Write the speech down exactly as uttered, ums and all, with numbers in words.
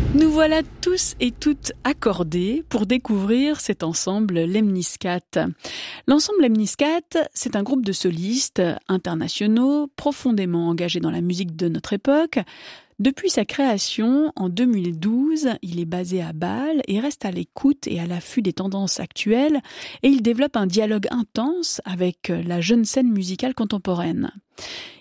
Nous voilà tous et toutes accordés pour découvrir cet ensemble Lemniscat. L'ensemble Lemniscat, c'est un groupe de solistes internationaux profondément engagés dans la musique de notre époque. Depuis sa création, en deux mille douze, il est basé à Bâle et reste à l'écoute et à l'affût des tendances actuelles, et il développe un dialogue intense avec la jeune scène musicale contemporaine.